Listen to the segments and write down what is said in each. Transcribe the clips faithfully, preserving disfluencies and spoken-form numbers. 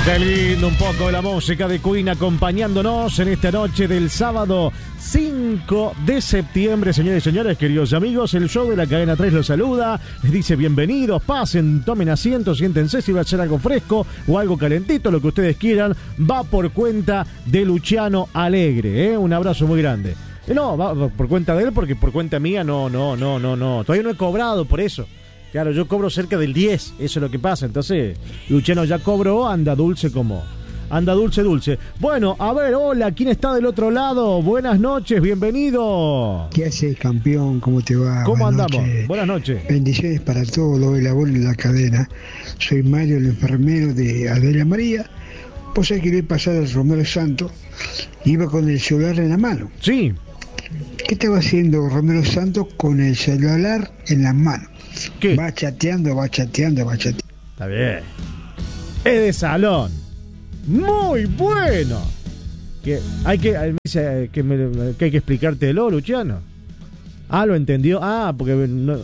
Qué lindo un poco de la música de Queen acompañándonos en esta noche del sábado cinco de septiembre. Señores y señores, queridos amigos, el show de la cadena tres los saluda, les dice bienvenidos, pasen, tomen asiento, siéntense, si va a ser algo fresco o algo calentito, lo que ustedes quieran, va por cuenta de Luciano Alegre, ¿eh? Un abrazo muy grande. No, va por cuenta de él, porque por cuenta mía no, no, no, no, no, todavía no he cobrado por eso. Claro, yo cobro cerca del diez, eso es lo que pasa. Entonces, Luciano ya cobró, anda dulce como... Anda dulce, dulce. Bueno, a ver, hola, ¿quién está del otro lado? Buenas noches, bienvenido. ¿Qué haces, campeón? ¿Cómo te va? ¿Cómo Buenas andamos? Noches. Buenas noches. Bendiciones para todos los del abuelo de la cadena. Soy Mario, el enfermero de Adela María. Vos sabés que le pasar al Romero Santos, iba con el celular en la mano. Sí. ¿Qué estaba haciendo Romero Santos con el celular en la mano? ¿Qué? Va chateando, va chateando, va chateando. Está bien. Es de salón. Muy bueno. Que hay que, me dice que, me, que hay que explicártelo, Luciano. Ah, lo entendió. Ah, porque no,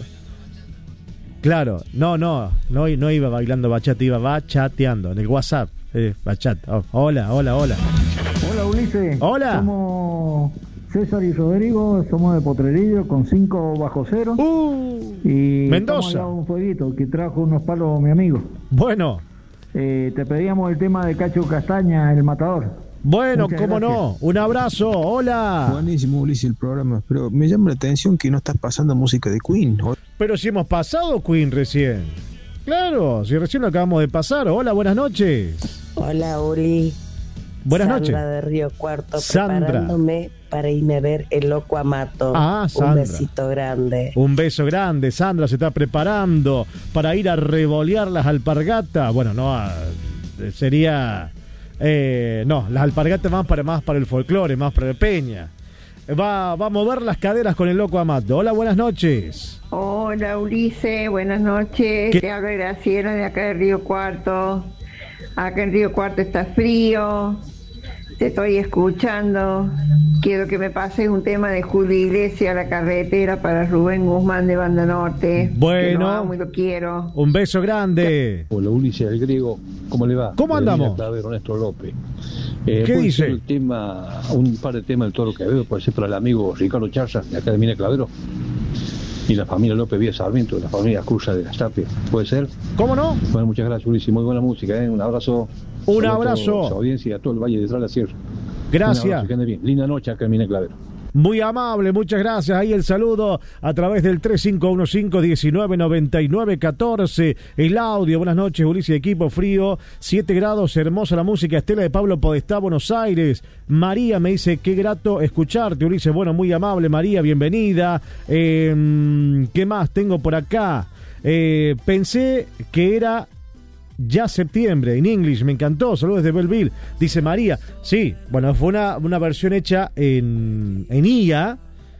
claro, no, no, no, no iba bailando bachata, iba bachateando en el WhatsApp. Eh, bachata. Oh, hola, hola, hola. Hola, Ulises. Hola. Somos César y Rodrigo, somos de Potrerillo con cinco bajo cero. Uh, y Mendoza. estamos al lado de un fueguito que trajo unos palos mi amigo. Bueno. Eh, te pedíamos el tema de Cacho Castaña, El Matador. Bueno, Muchas cómo gracias. no. Un abrazo. Hola. Buenísimo, Ulises, el programa. Pero me llama la atención que no estás pasando música de Queen. Pero si hemos pasado Queen recién. Claro, si recién lo acabamos de pasar. Hola, buenas noches. Hola, Uli. Buenas Sandra noches. Sandra de Río Cuarto, Sandra. preparándome para irme a ver El Loco Amato. Ah, Un Sandra. besito grande. Un beso grande. Sandra se está preparando para ir a revolear las alpargatas. Bueno, no, a- sería... Eh, no, las alpargatas van para más para el folclore, más para el peña. Va, va a mover las caderas con El Loco Amato. Hola, buenas noches. Hola Ulises, buenas noches. ¿Qué? Te habla Graciela de acá de Río Cuarto. Acá en Río Cuarto está frío. Te estoy escuchando. Quiero que me pases un tema de Julio Iglesias, La Carretera, para Rubén Guzmán de Banda Norte. Bueno. Que lo amo y lo quiero. Un beso grande. Hola Ulises, el griego, ¿cómo le va? ¿Cómo andamos? Clavero, Néstor López. Eh, ¿Qué puede dice? ser el tema, un par de temas del Toro Quevedo, puede ser para el amigo Ricardo Charza, de acá de Mina Clavero, y la familia López Vía Sarmiento, la familia Cruz de las Tapias, ¿puede ser? ¿Cómo no? Bueno, muchas gracias Ulises, muy buena música, ¿eh? Un abrazo. Un Saludos a abrazo. toda su audiencia y a todo el Valle detrás de la Sierra. Un Gracias. abrazo, que ande bien. Linda noche acá en Mina Clavero. Muy amable, muchas gracias. Ahí el saludo a través del tres cinco uno cinco, uno nueve nueve nueve uno cuatro. El audio, buenas noches, Ulises, equipo frío, siete grados, hermosa la música. Estela de Pablo Podestá, Buenos Aires. María me dice, qué grato escucharte, Ulises. Bueno, muy amable, María, bienvenida. Eh, ¿Qué más tengo por acá? Eh, pensé que era... Ya septiembre, en English, me encantó. Saludos de Belleville, dice María. Sí, bueno, fue una, una versión hecha en, en I A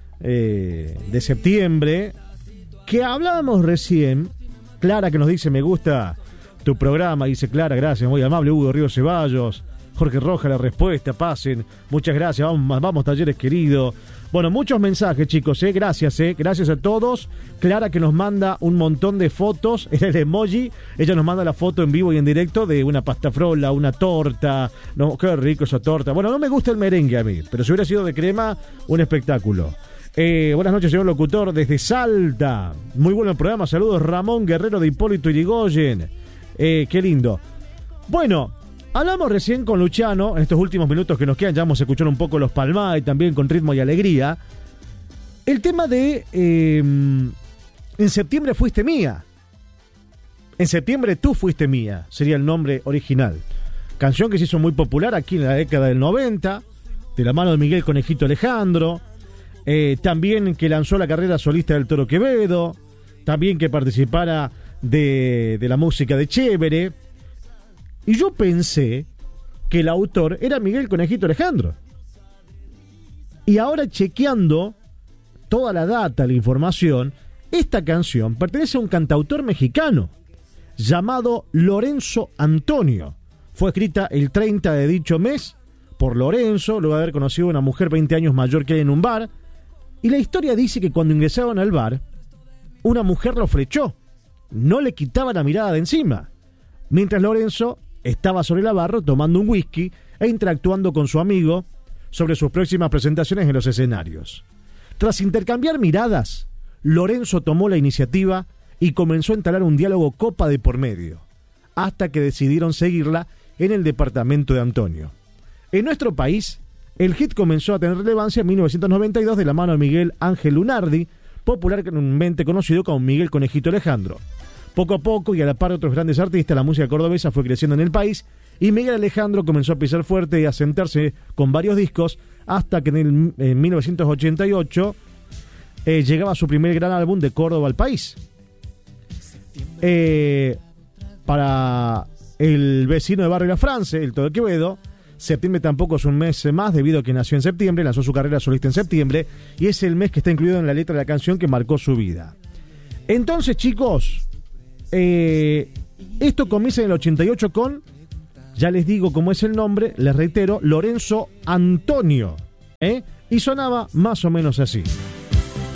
eh, de septiembre, que hablábamos recién. Clara que nos dice, me gusta tu programa, dice Clara, gracias, muy amable. Hugo Río Ceballos, Jorge Roja, la respuesta, pasen. Muchas gracias, vamos, vamos talleres querido. Bueno, muchos mensajes, chicos, ¿eh? Gracias, ¿eh? Gracias a todos. Clara que nos manda un montón de fotos, era el emoji. Ella nos manda la foto en vivo y en directo de una pasta frola, una torta. No, qué rico esa torta. Bueno, no me gusta el merengue a mí, pero si hubiera sido de crema, un espectáculo. Eh, buenas noches, señor locutor, desde Salta. Muy bueno el programa, saludos Ramón Guerrero de Hipólito Yrigoyen. Eh, qué lindo. Bueno, hablamos recién con Luciano, en estos últimos minutos que nos quedan, ya vamos a escuchar un poco los Palmay, también con ritmo y alegría. El tema de, eh, en septiembre fuiste mía. En septiembre tú fuiste mía, sería el nombre original. Canción que se hizo muy popular aquí en la década del noventa, de la mano de Miguel Conejito Alejandro. Eh, también que lanzó la carrera solista del Toro Quevedo. También que participara de, de la música de Chévere. Y yo pensé que el autor era Miguel Conejito Alejandro. Y ahora chequeando toda la data, la información, esta canción pertenece a un cantautor mexicano llamado Lorenzo Antonio. Fue escrita el treinta de dicho mes por Lorenzo, luego de haber conocido a una mujer veinte años mayor que él en un bar. Y la historia dice que cuando ingresaron al bar, una mujer lo flechó, no le quitaba la mirada de encima, mientras Lorenzo estaba sobre la barra tomando un whisky e interactuando con su amigo sobre sus próximas presentaciones en los escenarios. Tras intercambiar miradas, Lorenzo tomó la iniciativa y comenzó a entablar un diálogo copa de por medio, hasta que decidieron seguirla en el departamento de Antonio. En nuestro país, el hit comenzó a tener relevancia en mil novecientos noventa y dos de la mano de Miguel Ángel Lunardi, popularmente conocido como Miguel Conejito Alejandro. Poco a poco, y a la par de otros grandes artistas, la música cordobesa fue creciendo en el país y Miguel Alejandro comenzó a pisar fuerte y a sentarse con varios discos hasta que en, el, en mil novecientos ochenta y ocho eh, llegaba su primer gran álbum de Córdoba al país. Eh, para el vecino de Barrio La France, el Todo de Quevedo, septiembre tampoco es un mes más debido a que nació en septiembre, lanzó su carrera solista en septiembre y es el mes que está incluido en la letra de la canción que marcó su vida. Entonces, chicos, eh, esto comienza en el ochenta y ocho con, ya les digo cómo es el nombre, les reitero, Lorenzo Antonio, ¿eh? Y sonaba más o menos así.